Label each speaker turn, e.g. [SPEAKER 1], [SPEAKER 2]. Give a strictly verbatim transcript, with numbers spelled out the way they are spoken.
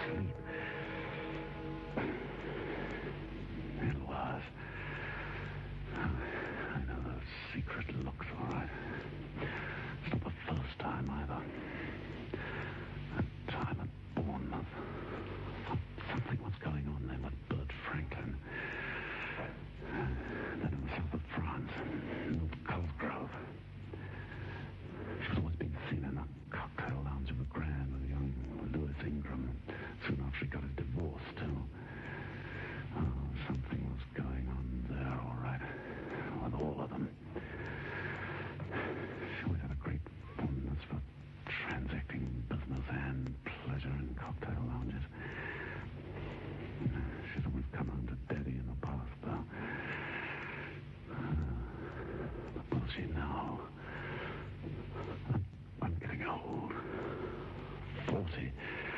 [SPEAKER 1] sleep. It was. I know those secret looks, all right. It's not the first time either. That time at Bournemouth. Something was going on there with Bert Franklin. Then in the south of France, North Cosgrove. She's always been seen in a cocktail lounge of the Grand with young Lewis Ingram, soon after he got a divorce, too. Oh, something was going on there, all right, with all of them. She always had a great fondness for transacting business and pleasure in cocktail lounges. She's always come home to Daddy in the past, though. Uh, but will she now? I'm, I'm getting old. Forty.